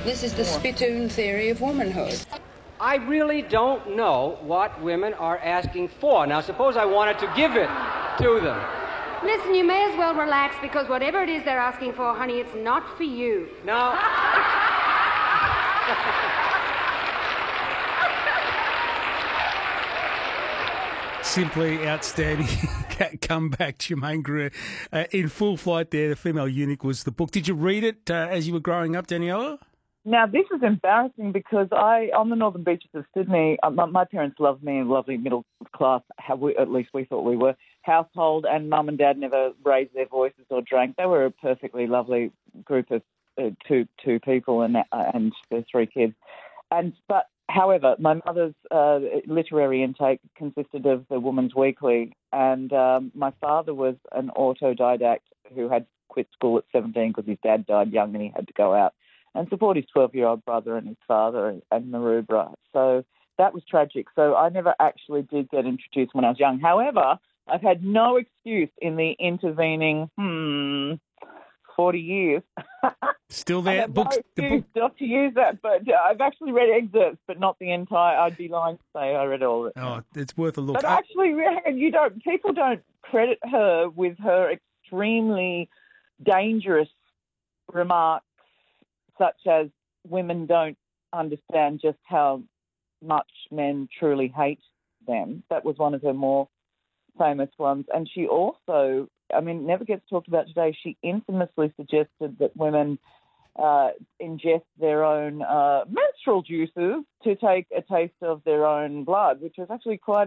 This is the spittoon theory of womanhood. I really don't know what women are asking for. Now, suppose I wanted to give it to them. Listen, you may as well relax, because whatever it is they're asking for, honey, it's not for you. No. Simply outstanding comeback, Germaine Greer. In full flight there, The Female Eunuch was the book. Did you read it as you were growing up, Daniela? Now, this is embarrassing because on the northern beaches of Sydney, my parents loved me, a lovely middle class, at least we thought we were, household, and mum and dad never raised their voices or drank. They were a perfectly lovely group of two people and their three kids. But however, my mother's literary intake consisted of the Woman's Weekly, and my father was an autodidact who had quit school at 17 because his dad died young and he had to go out and support his 12-year-old brother and his father and Maroubra. So that was tragic. So I never actually did get introduced when I was young. However, I've had no excuse in the intervening 40 years. Still there? Books, no excuse not to use that, but I've actually read excerpts, but not the entire. I'd be lying to say I read all of it. Oh, it's worth a look. But actually, people don't credit her with her extremely dangerous remarks, such as women don't understand just how much men truly hate them. That was one of her more famous ones. And she also, never gets talked about today, she infamously suggested that women ingest their own menstrual juices to take a taste of their own blood, which was actually quite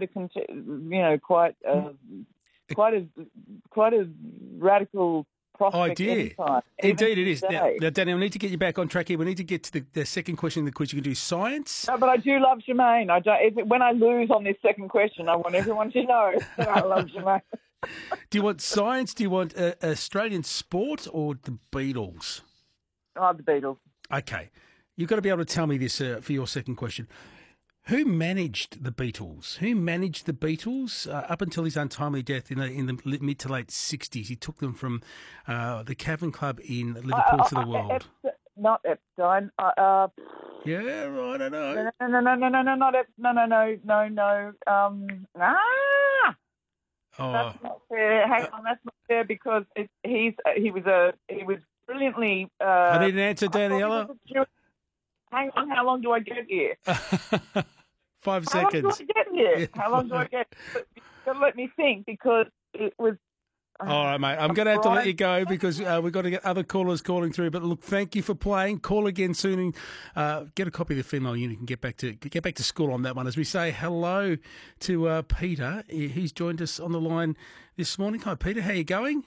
a radical idea. Indeed it is. Now, Danny, I need to get you back on track here. We need to get to the second question in the quiz. You can do science. No, but I do love Germaine. When I lose on this second question, I want everyone to know that I love Germaine. Do you want science? Do you want Australian sport or the Beatles? Oh, the Beatles. Okay. You've got to be able to tell me this for your second question. Who managed the Beatles? Who managed the Beatles up until his untimely death in the mid to late 60s? He took them from the Cavern Club in Liverpool to the world. Not Epstein. Yeah, right, I know. No. That's not fair. Hang on, that's not fair because he was brilliantly. I need an answer, Daniela. Hang on, how long do I get here? 5 seconds. How long do I get? You've got to let me think because it was. All right, mate. I'm going to have to let you go because we've got to get other callers calling through. But look, thank you for playing. Call again soon and get a copy of The Female Eunuch and get back to school on that one. As we say hello to Peter, who's joined us on the line this morning. Hi, Peter. How you going?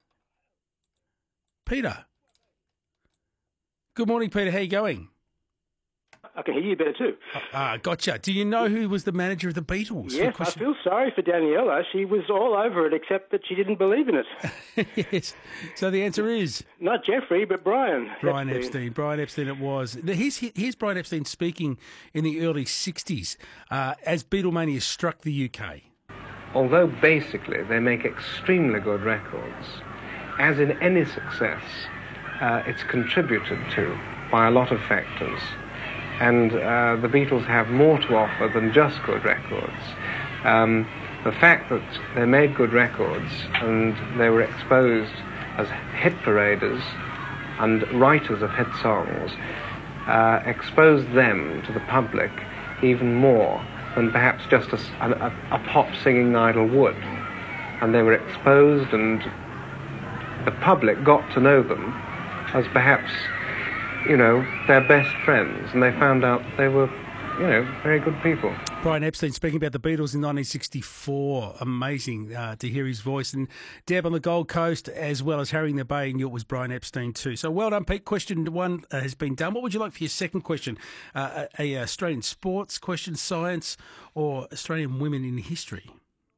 Peter. Good morning, Peter. How you going? I can hear you better too. Gotcha. Do you know who was the manager of the Beatles? Yes, I feel sorry for Daniela. She was all over it, except that she didn't believe in it. Yes. So the answer is... Not Jeffrey, but Brian. Brian Epstein. Brian Epstein it was. Here's Brian Epstein speaking in the early 60s as Beatlemania struck the UK. Although basically they make extremely good records, as in any success, it's contributed to by a lot of factors. And the Beatles have more to offer than just good records. The fact that they made good records and they were exposed as hit paraders and writers of hit songs exposed them to the public even more than perhaps just a pop singing idol would. And they were exposed and the public got to know them as perhaps their best friends, and they found out they were, very good people. Brian Epstein speaking about the Beatles in 1964. Amazing to hear his voice. And Deb on the Gold Coast, as well as Harry in the Bay, knew it was Brian Epstein too. So well done, Pete. Question one has been done. What would you like for your second question? A Australian sports question, science, or Australian women in history?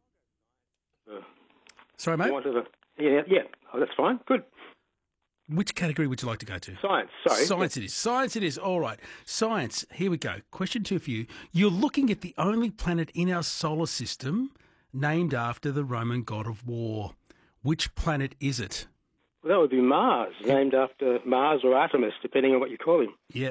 Sorry, mate? Yeah. Oh, that's fine. Good. Which category would you like to go to? Science, sorry. Science it is. All right. Science, here we go. Question 2 for you. You're looking at the only planet in our solar system named after the Roman god of war. Which planet is it? Well, that would be Mars, named after Mars or Artemis, depending on what you call him. Yeah,